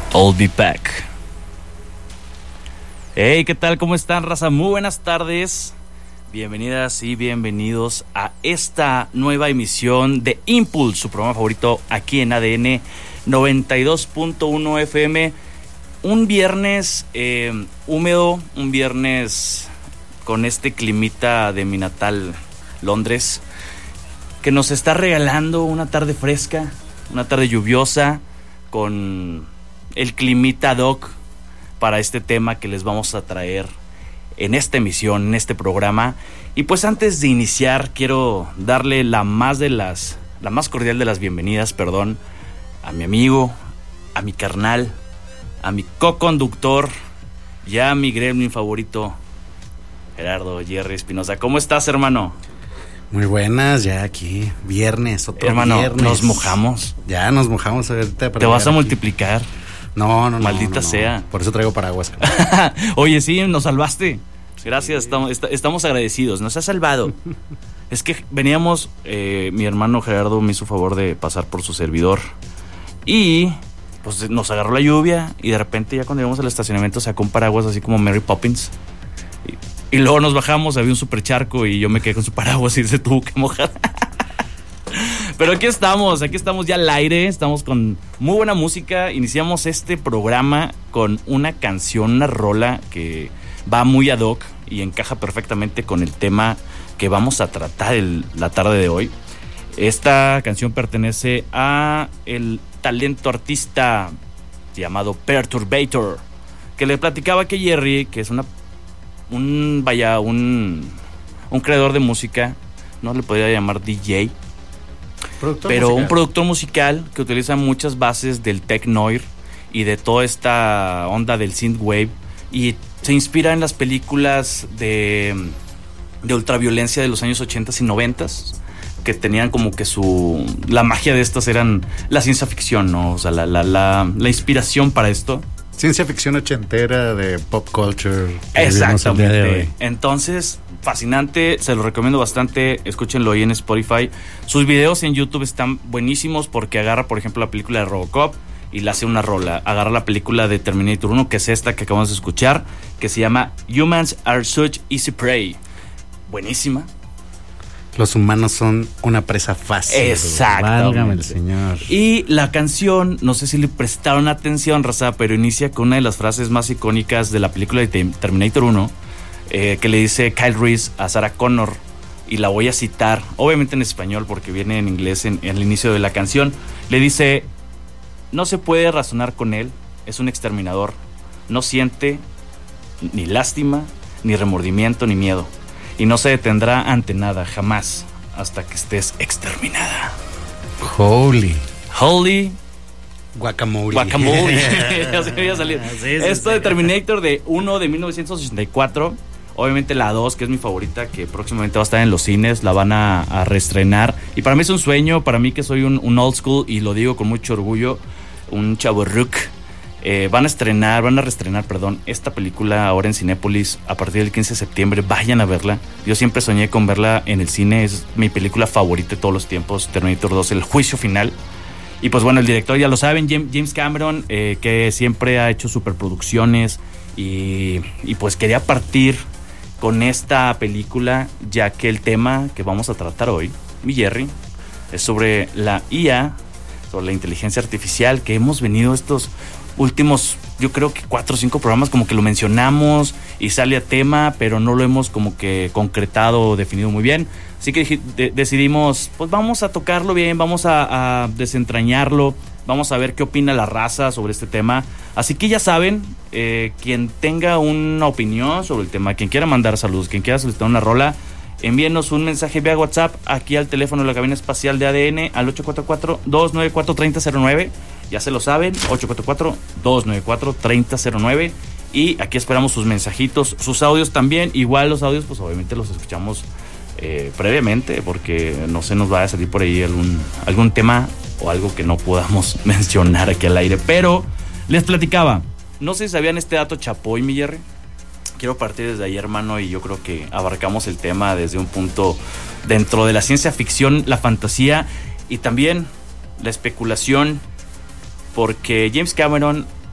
I'll be back. Hey, ¿qué tal? ¿Cómo están, raza? Muy buenas tardes. Bienvenidas y bienvenidos a esta nueva emisión de Impulse, su programa favorito aquí en ADN 92.1 FM. Un viernes húmedo, un viernes con este climita de mi natal Londres, que nos está regalando una tarde fresca, una tarde lluviosa, con el climita ad hoc para este tema que les vamos a traer en esta emisión, en este programa. Y pues antes de iniciar, quiero darle la más cordial de las bienvenidas, a mi amigo, a mi carnal, a mi co-conductor y a mi gremlin favorito, Gerardo Jerry Espinosa. ¿Cómo estás, hermano? Muy buenas, ya aquí, viernes, hermano, viernes. Nos mojamos. Ya nos mojamos ahorita. ¿Te vas a multiplicar? No. Maldita sea. Por eso traigo paraguas. Oye, sí, nos salvaste. Gracias, estamos agradecidos. Nos has salvado. Es que veníamos, mi hermano Gerardo me hizo favor de pasar por su servidor. Y pues nos agarró la lluvia. Y de repente ya cuando llegamos al estacionamiento sacó un paraguas así como Mary Poppins. Y luego nos bajamos, había un super charco y yo me quedé con su paraguas y se tuvo que mojar. Pero aquí estamos ya al aire, estamos con muy buena música. Iniciamos este programa con una canción, una rola que va muy ad hoc y encaja perfectamente con el tema que vamos a tratar la tarde de hoy. Esta canción pertenece a el talento artista llamado Perturbator, que le platicaba que Jerry, que es un creador de música, no le podría llamar DJ, pero un productor musical que utiliza muchas bases del tech noir y de toda esta onda del synthwave, y se inspira en las películas de ultraviolencia de los años 80s y 90s, que tenían como que la magia de estas eran la ciencia ficción, ¿no? O sea, la inspiración para esto. Ciencia ficción ochentera de pop culture. Exactamente. Entonces, fascinante, se lo recomiendo bastante. Escúchenlo ahí en Spotify. Sus videos en YouTube están buenísimos porque agarra, por ejemplo, la película de Robocop y le hace una rola. Agarra la película de Terminator 1, que es esta que acabamos de escuchar, que se llama Humans Are Such Easy Prey. Buenísima. Los humanos son una presa fácil. Exactamente. Válgame el señor. Y la canción, no sé si le prestaron atención, raza, pero inicia con una de las frases más icónicas de la película de Terminator 1, que le dice Kyle Reese a Sarah Connor, y la voy a citar, obviamente en español porque viene en inglés en el inicio de la canción. Le dice: no se puede razonar con él, es un exterminador, no siente ni lástima, ni remordimiento, ni miedo. Y no se detendrá ante nada, jamás, hasta que estés exterminada. Holy Guacamole. Ya se me iba a salir. Esto de Terminator de 1984. Obviamente la 2, que es mi favorita, que próximamente va a estar en los cines, la van a reestrenar. Y para mí es un sueño, para mí que soy un old school, y lo digo con mucho orgullo, un chavorruc. Van a reestrenar esta película ahora en Cinépolis a partir del 15 de septiembre. Vayan a verla. Yo siempre soñé con verla en el cine. Es mi película favorita de todos los tiempos, Terminator 2, el juicio final. Y pues bueno, el director ya lo saben, James Cameron, que siempre ha hecho superproducciones, y pues quería partir con esta película, ya que el tema que vamos a tratar hoy, mi Jerry, es sobre la IA, sobre la inteligencia artificial, que hemos venido estos últimos, yo creo que 4 o 5 programas como que lo mencionamos y sale a tema, pero no lo hemos como que concretado o definido muy bien. Así que decidimos, pues vamos a tocarlo bien, vamos a desentrañarlo, vamos a ver qué opina la raza sobre este tema. Así que ya saben, quien tenga una opinión sobre el tema, quien quiera mandar saludos, quien quiera solicitar una rola, envíenos un mensaje vía WhatsApp aquí al teléfono de la cabina espacial de ADN al 844-294-3009. Ya se lo saben, 844-294-3009. Y aquí esperamos sus mensajitos, sus audios también. Igual los audios, pues obviamente los escuchamos previamente, porque no se nos vaya a salir por ahí algún tema o algo que no podamos mencionar aquí al aire. Pero les platicaba, no sé si sabían este dato chapoy, mi Jerry. Quiero partir desde ahí, hermano, y yo creo que abarcamos el tema desde un punto dentro de la ciencia ficción, la fantasía y también la especulación, porque James Cameron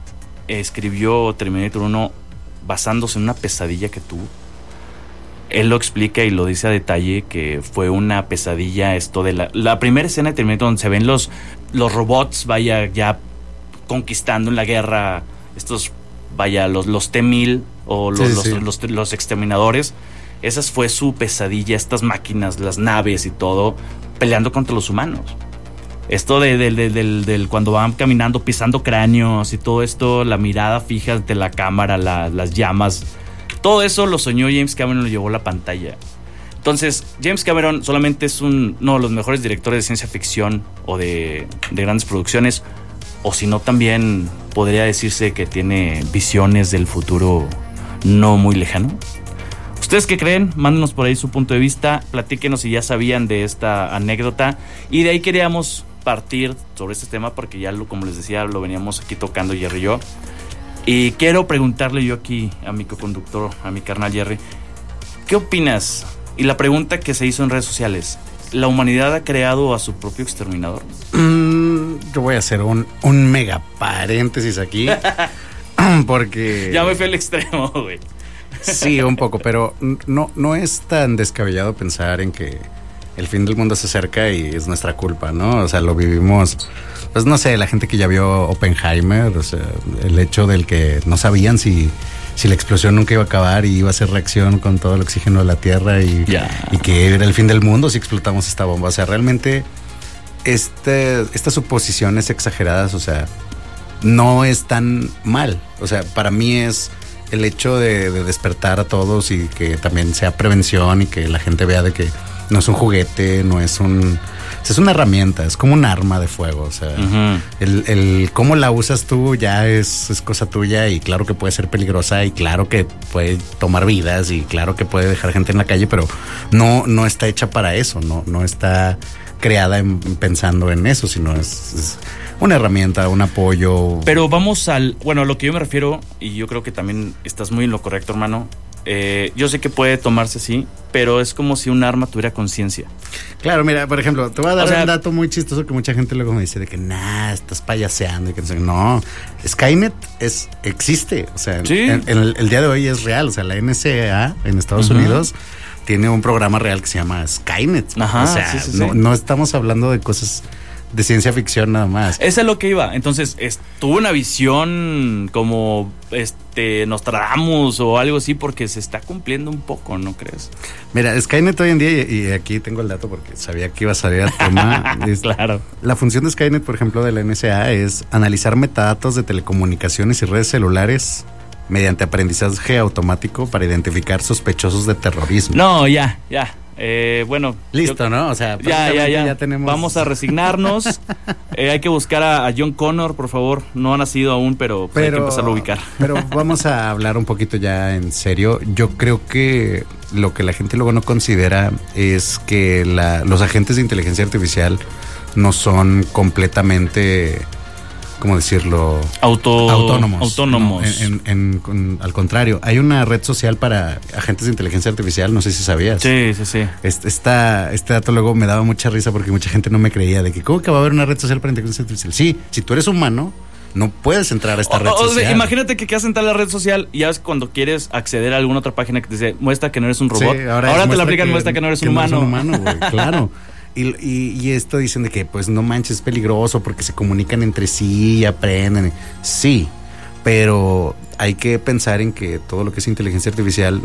escribió Terminator 1 basándose en una pesadilla que tuvo. Él lo explica y lo dice a detalle, que fue una pesadilla esto de la primera escena de Terminator, donde se ven los robots, ya conquistando en la guerra, estos, los T-1000 o los exterminadores. Esa fue su pesadilla, estas máquinas, las naves y todo, peleando contra los humanos. Esto del cuando van caminando, pisando cráneos y todo esto, la mirada fija de la cámara, las llamas, todo eso lo soñó James Cameron, lo llevó a la pantalla. Entonces, James Cameron solamente es uno de los mejores directores de ciencia ficción o de grandes producciones, o si no, también podría decirse que tiene visiones del futuro no muy lejano. ¿Ustedes qué creen? Mándenos por ahí su punto de vista, platíquenos si ya sabían de esta anécdota, y de ahí queríamos partir sobre este tema porque ya como les decía, lo veníamos aquí tocando Jerry y yo. Y quiero preguntarle yo aquí a mi coconductor, a mi carnal Jerry, ¿qué opinas? Y la pregunta que se hizo en redes sociales, ¿la humanidad ha creado a su propio exterminador? Yo voy a hacer un mega paréntesis aquí porque... Ya me fui al extremo, güey. Sí, un poco, pero no es tan descabellado pensar en que el fin del mundo se acerca y es nuestra culpa, ¿no? O sea, lo vivimos, pues no sé, la gente que ya vio Oppenheimer, o sea, el hecho del que no sabían si la explosión nunca iba a acabar y iba a hacer reacción con todo el oxígeno de la Tierra y que era el fin del mundo si explotamos esta bomba. O sea, realmente estas suposiciones exageradas, o sea, no es tan mal. O sea, para mí es el hecho de despertar a todos y que también sea prevención y que la gente vea de que no es un juguete, no es es una herramienta, es como un arma de fuego. O sea, el cómo la usas tú ya es cosa tuya, y claro que puede ser peligrosa y claro que puede tomar vidas y claro que puede dejar gente en la calle, pero no está hecha para eso, no está creada pensando en eso, sino es una herramienta, un apoyo. Pero vamos a lo que yo me refiero, y yo creo que también estás muy en lo correcto, hermano. Yo sé que puede tomarse así, pero es como si un arma tuviera conciencia. Claro, mira, por ejemplo, te voy a dar un dato muy chistoso que mucha gente luego me dice de que estás payaseando y que no, Skynet existe, o sea, ¿sí? el día de hoy es real, o sea, la NSA en Estados Unidos tiene un programa real que se llama Skynet. Ajá, o sea, no estamos hablando de cosas de ciencia ficción nada más. Eso es lo que iba. Entonces, tuvo una visión como Nostradamus o algo así, porque se está cumpliendo un poco, ¿no crees? Mira, Skynet hoy en día, y aquí tengo el dato porque sabía que iba a salir al tema. Claro. La función de Skynet, por ejemplo, de la NSA es analizar metadatos de telecomunicaciones y redes celulares mediante aprendizaje automático para identificar sospechosos de terrorismo. No, ya. Bueno. Listo, ¿no? O sea, ya tenemos... Vamos a resignarnos. Hay que buscar a John Connor, por favor. No ha nacido aún, pero hay que empezarlo a ubicar. Pero vamos a hablar un poquito ya en serio. Yo creo que lo que la gente luego no considera es que los agentes de inteligencia artificial no son completamente... ¿cómo decirlo? Autónomos. No, al contrario, hay una red social para agentes de inteligencia artificial, no sé si sabías. Sí. Este dato luego me daba mucha risa porque mucha gente no me creía de que ¿cómo que va a haber una red social para inteligencia artificial? Sí, si tú eres humano, no puedes entrar a esta red social. Sea, imagínate que quieras entrar a la red social y ya ves cuando quieres acceder a alguna otra página que te dice, muestra que no eres un robot. Sí, ahora te la aplican, muestra que no eres un humano. No eres un humano, güey, claro. Y esto dicen de que pues no manches, es peligroso porque se comunican entre sí y aprenden. Sí, pero hay que pensar en que todo lo que es inteligencia artificial,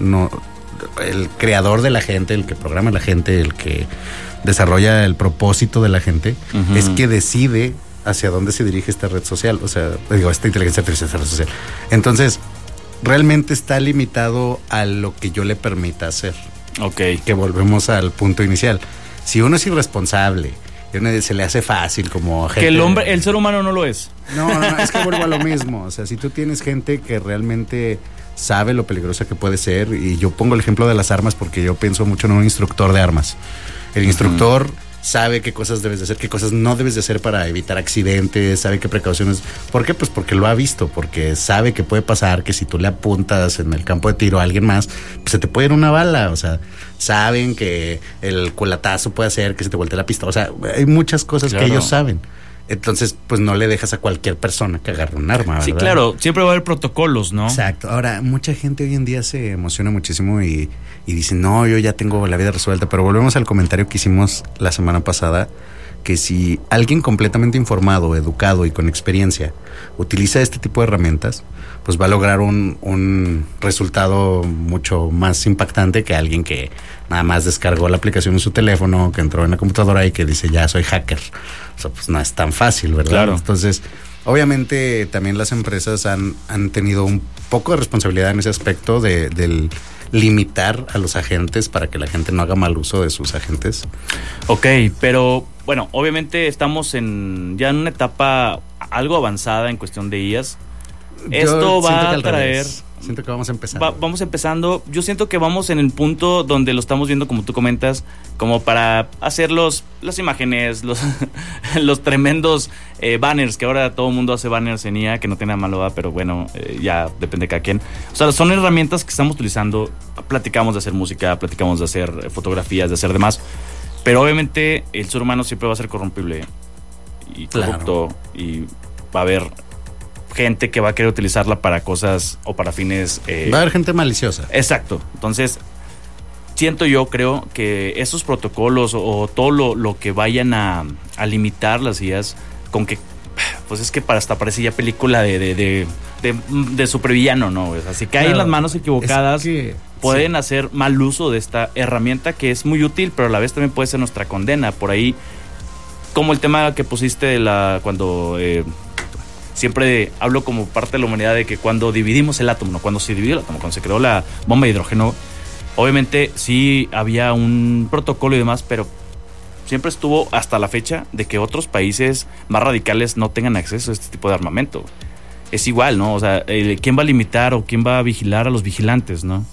el creador de la gente, el que programa a la gente, el que desarrolla el propósito de la gente, es que decide hacia dónde se dirige esta red social. O sea, esta inteligencia artificial, esta red social. Entonces, realmente está limitado a lo que yo le permita hacer. Ok. Que volvemos al punto inicial. Si uno es irresponsable, se le hace fácil como gente... Que el ser humano no lo es. No, es que vuelvo a lo mismo. O sea, si tú tienes gente que realmente sabe lo peligrosa que puede ser, y yo pongo el ejemplo de las armas porque yo pienso mucho en un instructor de armas. El instructor sabe qué cosas debes de hacer, qué cosas no debes de hacer para evitar accidentes, sabe qué precauciones. ¿Por qué? Pues porque lo ha visto, porque sabe que puede pasar que si tú le apuntas en el campo de tiro a alguien más, pues se te puede ir una bala. O sea, saben que el culatazo puede hacer que se te voltee la pistola. O sea, hay muchas cosas que ellos saben. Entonces, pues no le dejas a cualquier persona que agarre un arma, ¿verdad? Sí, claro, siempre va a haber protocolos, ¿no? Exacto. Ahora, mucha gente hoy en día se emociona muchísimo y dice, no, yo ya tengo la vida resuelta, pero volvemos al comentario que hicimos la semana pasada, que si alguien completamente informado, educado y con experiencia utiliza este tipo de herramientas, pues va a lograr un resultado mucho más impactante que alguien que nada más descargó la aplicación en su teléfono, que entró en la computadora y que dice, ya soy hacker. O sea, pues no es tan fácil, ¿verdad? Claro. Entonces, obviamente también las empresas han tenido un poco de responsabilidad en ese aspecto del limitar a los agentes para que la gente no haga mal uso de sus agentes. Ok, pero bueno, obviamente estamos ya en una etapa algo avanzada en cuestión de IAs. Esto va a traer... Siento que vamos empezando. Vamos empezando. Yo siento que vamos en el punto donde lo estamos viendo, como tú comentas, como para hacer las imágenes, los tremendos banners, que ahora todo el mundo hace banners en IA, que no tiene nada malo, pero bueno, ya depende de cada quien. O sea, son herramientas que estamos utilizando. Platicamos de hacer música, platicamos de hacer fotografías, de hacer demás. Pero obviamente el ser humano siempre va a ser corrompible y corrupto, claro. Y va a haber gente que va a querer utilizarla para cosas o para fines... va a haber gente maliciosa. Exacto. Entonces, creo que esos protocolos o todo lo que vayan a limitar las IAs, con que, pues es que hasta parece ya película de supervillano, ¿no? O sea, si caen en las manos equivocadas, pueden hacer mal uso de esta herramienta que es muy útil, pero a la vez también puede ser nuestra condena. Por ahí, como el tema que pusiste de cuando... siempre hablo como parte de la humanidad de que cuando dividimos el átomo, ¿no? Cuando se dividió el átomo, cuando se creó la bomba de hidrógeno, obviamente sí había un protocolo y demás, pero siempre estuvo hasta la fecha de que otros países más radicales no tengan acceso a este tipo de armamento. Es igual, ¿no? O sea, ¿quién va a limitar o quién va a vigilar a los vigilantes, no?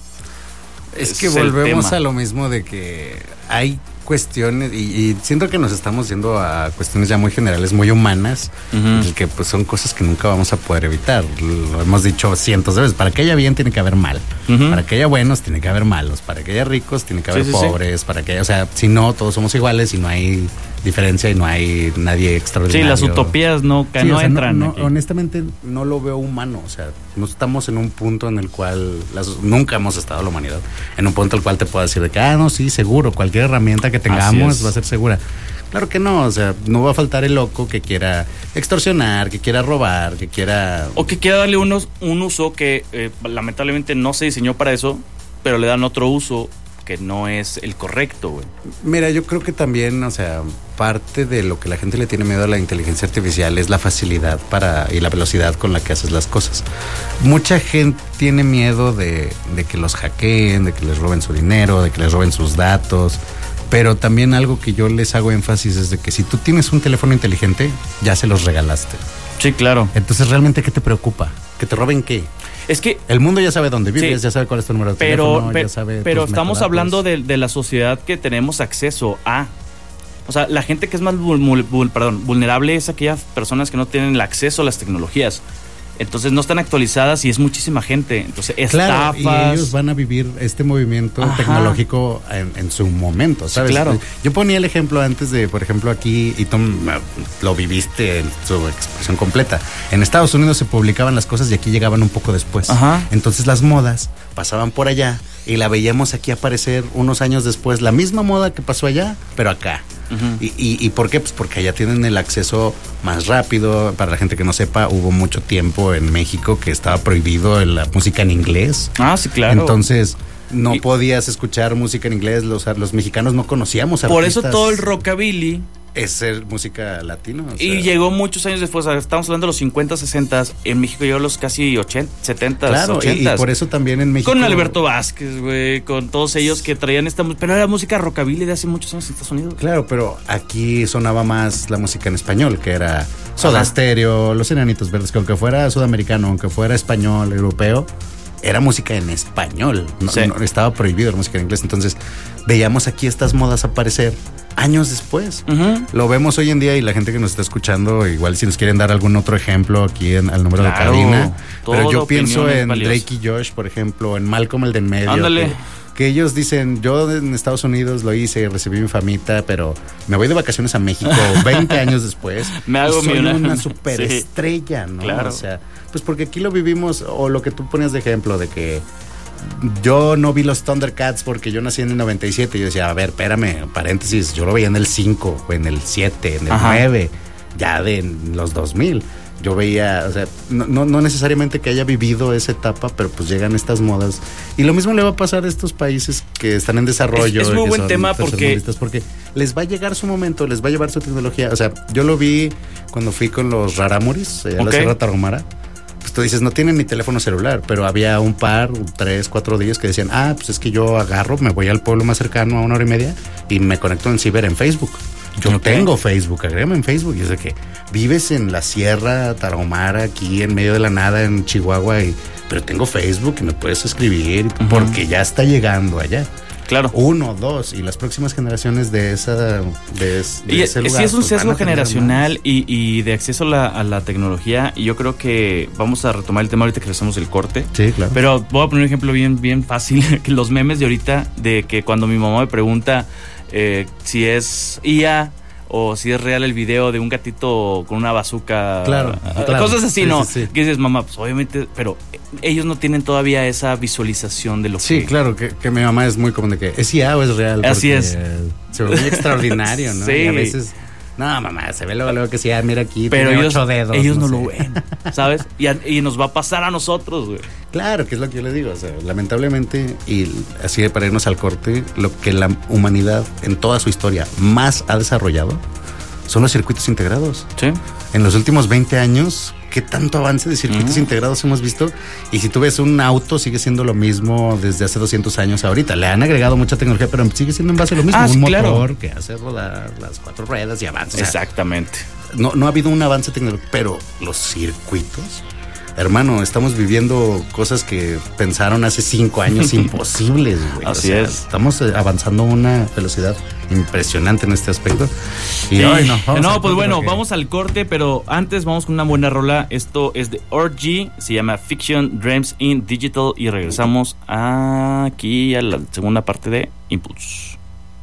Es que volvemos a lo mismo de que hay cuestiones y siento que nos estamos yendo a cuestiones ya muy generales, muy humanas, que pues son cosas que nunca vamos a poder evitar. Lo hemos dicho cientos de veces. Para que haya bien tiene que haber mal, para que haya buenos tiene que haber malos, para que haya ricos tiene que haber pobres, para que haya, o sea, si no todos somos iguales y no hay diferencia y no hay nadie extraordinario. Sí, las utopías no entran. Honestamente no lo veo humano, o sea, no estamos en un punto en el cual nunca hemos estado la humanidad, en un punto en el cual te puedo decir de que, no, sí, seguro, cualquier herramienta que tengamos va a ser segura. Claro que no, o sea, no va a faltar el loco que quiera extorsionar, que quiera robar, que quiera... O que quiera darle un uso que lamentablemente no se diseñó para eso, pero le dan otro uso que no es el correcto, güey. Mira, yo creo que también, o sea, parte de lo que la gente le tiene miedo a la inteligencia artificial es la facilidad y la velocidad con la que haces las cosas. Mucha gente tiene miedo de que los hackeen, de que les roben su dinero, de que les roben sus datos, pero también algo que yo les hago énfasis es de que si tú tienes un teléfono inteligente, ya se los regalaste. Sí, claro. Entonces, ¿realmente qué te preocupa? ¿Que te roben qué? Es que el mundo ya sabe dónde vives, ya sabe cuál es tu número de teléfono, ya sabe. Pero estamos hablando de la sociedad que tenemos acceso a. O sea, la gente que es más vulnerable es aquellas personas que no tienen el acceso a las tecnologías. Entonces no están actualizadas y es muchísima gente. Entonces estafas. Claro, y ellos van a vivir este movimiento tecnológico en su momento, ¿sabes? Sí, claro. Yo ponía el ejemplo antes de, por ejemplo, aquí, y tú lo viviste en su expresión completa. En Estados Unidos se publicaban las cosas y aquí llegaban un poco después. Entonces las modas pasaban por allá y la veíamos aquí aparecer unos años después. La misma moda que pasó allá, pero acá. ¿Y por qué? Pues porque allá tienen el acceso más rápido. Para la gente que no sepa, hubo mucho tiempo en México que estaba prohibido la música en inglés. Sí, claro. Entonces no podías escuchar música en inglés. Los mexicanos no conocíamos artistas. Por eso todo el rockabilly es ser música latina. Y llegó muchos años después, estamos hablando de los 50, 60, en México llegó a los casi 80, 70, claro, 80. Y por eso también en México. Con Alberto Vázquez, güey, con todos ellos que traían pero era música rockabilly de hace muchos años en Estados Unidos. Claro, pero aquí sonaba más la música en español, que era Soda Stereo, Los Enanitos Verdes, que aunque fuera sudamericano, aunque fuera español, europeo, era música en español, no estaba prohibido la música en inglés. Entonces veíamos aquí estas modas aparecer años después. Lo vemos hoy en día y la gente que nos está escuchando, igual si nos quieren dar algún otro ejemplo aquí al número de cabina. Pero yo pienso en Drake y Josh, por ejemplo, en Malcolm el de en medio. Ándale. que ellos dicen, yo en Estados Unidos lo hice, recibí mi famita, pero me voy de vacaciones a México 20 años después. Me hago soy una superestrella, ¿no? Claro. O sea, pues porque aquí lo vivimos, o lo que tú ponías de ejemplo, de que yo no vi los Thundercats porque yo nací en el 97. Y yo decía, a ver, espérame, paréntesis, yo lo veía en el 5, o en el 7, en el 9, ya de los 2000. Yo veía, o sea, no necesariamente que haya vivido esa etapa, pero pues llegan estas modas. Y lo mismo le va a pasar a estos países que están en desarrollo. Es muy buen tema porque les va a llegar su momento, les va a llevar su tecnología. O sea, yo lo vi cuando fui con los Raramuris, a la Sierra Tarahumara. Pues tú dices, no tienen ni teléfono celular, pero había un par, 3, 4 días que decían, pues es que yo agarro, me voy al pueblo más cercano a 1 hora y media y me conecto en ciber en Facebook. Yo tengo Facebook, agrégame en Facebook. Y es de que vives en la Sierra Tarahumara, aquí en medio de la nada, en Chihuahua, pero tengo Facebook y me puedes escribir porque ya está llegando allá. Claro. 1, 2, y las próximas generaciones de ese lugar. Sí, es un sesgo generacional y de acceso a la tecnología. Y yo creo que vamos a retomar el tema ahorita que hacemos el corte. Sí, claro. Pero voy a poner un ejemplo bien fácil. Que los memes de ahorita, de que cuando mi mamá me pregunta si es IA o si es real el video de un gatito con una bazooka. Claro. Cosas así, sí, ¿no? Sí. Que dices, mamá, pues obviamente, pero ellos no tienen todavía esa visualización de lo que... Sí, claro, que mi mamá es muy común de que ¿es IA o es real? Así es. Se ve muy extraordinario, ¿no? Sí. Y a veces... No, mamá, se ve luego que sí, mira aquí, pero tiene 8 dedos. Ellos no lo ven, ¿sabes? Y nos va a pasar a nosotros, güey. Claro, que es lo que yo le digo. O sea, lamentablemente, y así para irnos al corte, lo que la humanidad en toda su historia más ha desarrollado son los circuitos integrados. Sí. En los últimos 20 años, ¿qué tanto avance de circuitos integrados hemos visto? Y si tú ves un auto, sigue siendo lo mismo desde hace 200 años ahorita. Le han agregado mucha tecnología, pero sigue siendo en base a lo mismo. Un motor que hace rodar las 4 ruedas y avanza. Exactamente. No ha habido un avance tecnológico, pero los circuitos... Hermano, estamos viviendo cosas que pensaron hace 5 años imposibles, güey. Así es. Estamos avanzando a una velocidad impresionante en este aspecto. Y pues bueno, vamos al corte, pero antes vamos con una buena rola. Esto es de Orgy, se llama Fiction Dreams in Digital y regresamos aquí a la segunda parte de Impulse.